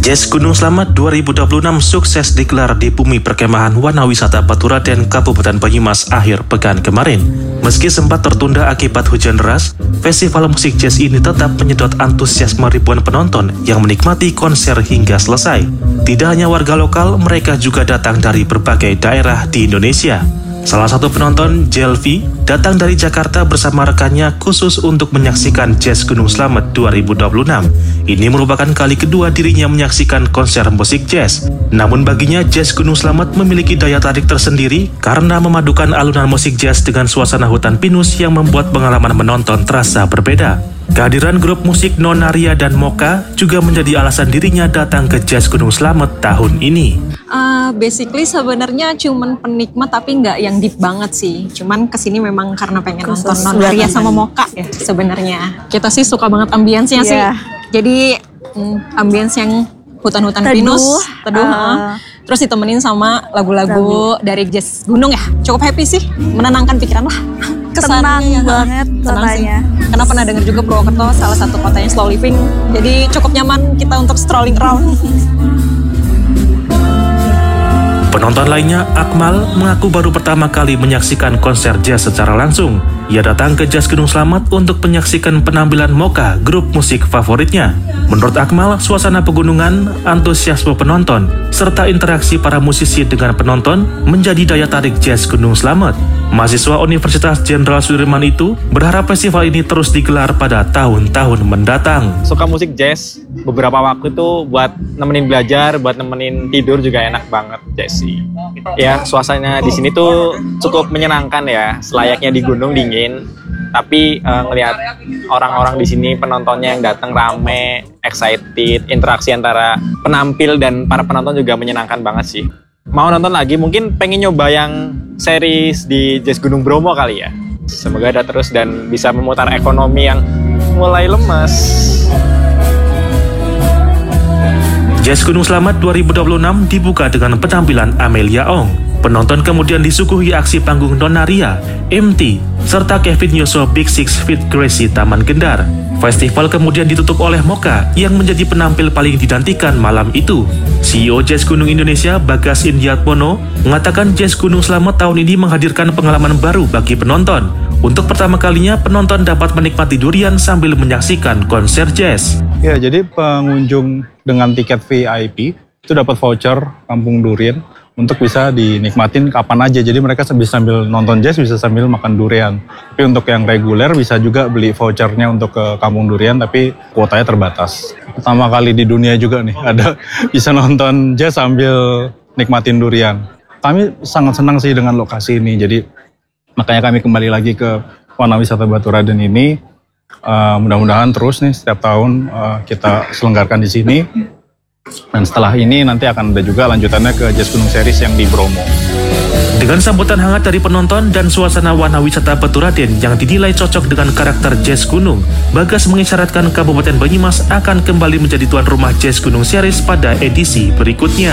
Jazz Gunung Slamet 2026 sukses digelar di bumi perkemahan Wanawisata Baturaden, Kabupaten Banyumas akhir pekan kemarin. Meski sempat tertunda akibat hujan deras, festival musik jazz ini tetap menyedot antusiasme ribuan penonton yang menikmati konser hingga selesai. Tidak hanya warga lokal, mereka juga datang dari berbagai daerah di Indonesia. Salah satu penonton, Jelvi, datang dari Jakarta bersama rekannya khusus untuk menyaksikan Jazz Gunung Slamet 2026. Ini merupakan kali kedua dirinya menyaksikan konser musik jazz. Namun baginya, Jazz Gunung Slamet memiliki daya tarik tersendiri karena memadukan alunan musik jazz dengan suasana hutan pinus yang membuat pengalaman menonton terasa berbeda. Kehadiran grup musik Nonaria dan Mocha juga menjadi alasan dirinya datang ke Jazz Gunung Slamet tahun ini. Basically sebenarnya cuman penikmat tapi nggak yang deep banget sih. Cuman kesini memang karena pengen nonton Nonaria sama Mocha ya sebenarnya. Kita sih suka banget ambience-nya sih. Jadi ambience yang hutan-hutan pinus, teduh. Terus ditemenin sama lagu-lagu dari jazz gunung ya. Cukup happy sih, menenangkan pikiran lah. Tenang banget kotanya. Karena pernah denger juga Purwokerto salah satu kotanya slow living. Jadi cukup nyaman kita untuk strolling around. Penonton lainnya, Akmal, mengaku baru pertama kali menyaksikan konser jazz secara langsung. Ia datang ke Jazz Gunung Slamet untuk menyaksikan penampilan Mocha, grup musik favoritnya. Menurut Akmal, suasana pegunungan, antusiasme penonton, serta interaksi para musisi dengan penonton menjadi daya tarik Jazz Gunung Slamet. Mahasiswa Universitas Jenderal Sudirman itu berharap festival ini terus digelar pada tahun-tahun mendatang. Suka musik jazz, beberapa waktu itu buat nemenin belajar, buat nemenin tidur juga enak banget jazz sih. Ya, suasananya di sini tuh cukup menyenangkan ya, selayaknya di gunung dingin. Tapi ngelihat orang-orang di sini, penontonnya yang datang rame, excited, interaksi antara penampil dan para penonton juga menyenangkan banget sih. Mau nonton lagi, mungkin pengen nyoba yang series di Jazz Gunung Bromo kali ya. Semoga ada terus dan bisa memutar ekonomi yang mulai lemas. Jazz Gunung Slamet 2026 dibuka dengan penampilan Amelia Ong. Penonton kemudian disuguhi aksi panggung Nonaria, MT, serta Kevin Yoso Big Six Feet Gracie Taman Gendar. Festival kemudian ditutup oleh Mocha yang menjadi penampil paling dinantikan malam itu. CEO Jazz Gunung Indonesia, Bagas Indiatmono, mengatakan Jazz Gunung Slamet tahun ini menghadirkan pengalaman baru bagi penonton. Untuk pertama kalinya, penonton dapat menikmati durian sambil menyaksikan konser jazz. Ya, jadi pengunjung dengan tiket VIP itu dapat voucher Kampung Durian untuk bisa dinikmatin kapan aja. Jadi mereka bisa sambil nonton jazz, bisa sambil makan durian. Tapi untuk yang reguler bisa juga beli vouchernya untuk ke Kampung Durian, tapi kuotanya terbatas. Pertama kali di dunia juga nih, ada bisa nonton jazz sambil nikmatin durian. Kami sangat senang sih dengan lokasi ini, jadi makanya kami kembali lagi ke Wanawisata Baturaden ini. Mudah-mudahan terus nih setiap tahun kita selenggarkan di sini. Dan setelah ini nanti akan ada juga lanjutannya ke Jazz Gunung Series yang di Bromo. Dengan sambutan hangat dari penonton dan suasana Wanawisata Baturaden yang dinilai cocok dengan karakter jazz gunung, Bagas mengisyaratkan Kabupaten Banyumas akan kembali menjadi tuan rumah Jazz Gunung Series pada edisi berikutnya.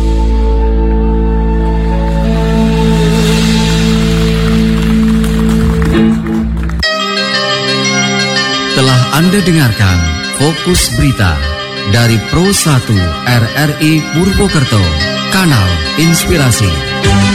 Telah Anda dengarkan Fokus Berita dari Pro 1 RRI Purwokerto, Kanal Inspirasi.